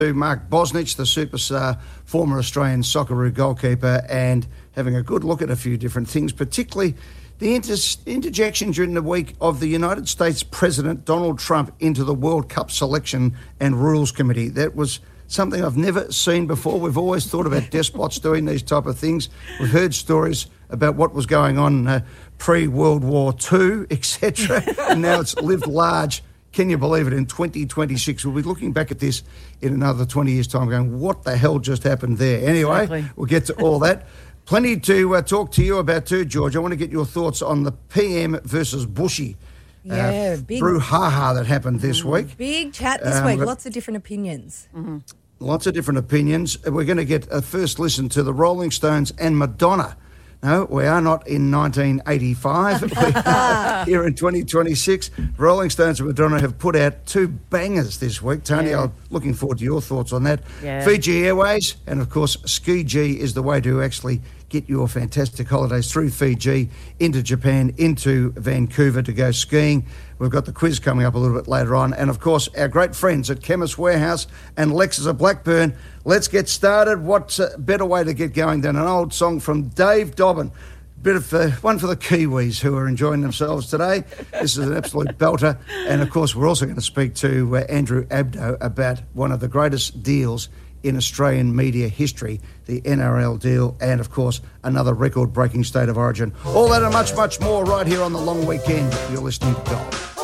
to Mark Bosnich, the superstar former Australian Socceroo goalkeeper, and having a good look at a few different things, particularly the interjection during the week of the United States President Donald Trump into the World Cup Selection and Rules Committee. That was something I've never seen before. We've always thought about despots doing these type of things. We've heard stories about what was going on pre-World War II, etc. And now it's lived large. Can you believe it? In 2026, we'll be looking back at this in another 20 years' time going, what the hell just happened there? Anyway, Exactly. We'll get to all that. Plenty to talk to you about too, George. I want to get your thoughts on the PM versus Bushy Big brouhaha that happened this week. Big chat this week. Lots of different opinions. Lots of different opinions. We're going to get a first listen to the Rolling Stones and Madonna. No, we are not in 1985. We are here in 2026. Rolling Stones and Madonna have put out two bangers this week. Tony, I'm looking forward to your thoughts on that. Yeah. Fiji Airways and, of course, Ski G is the way to actually get your fantastic holidays through Fiji, into Japan, into Vancouver to go skiing. We've got the quiz coming up a little bit later on. And, of course, our great friends at Chemist Warehouse and Lexus of Blackburn. Let's get started. What's a better way to get going than an old song from Dave Dobbin? Bit of one for the Kiwis who are enjoying themselves today. This is an absolute belter. And, of course, we're also going to speak to Andrew Abdo about one of the greatest deals in Australian media history, the NRL deal, and, of course, another record-breaking State of Origin. All that and much, much more right here on The Long Weekend. You're listening to Gold.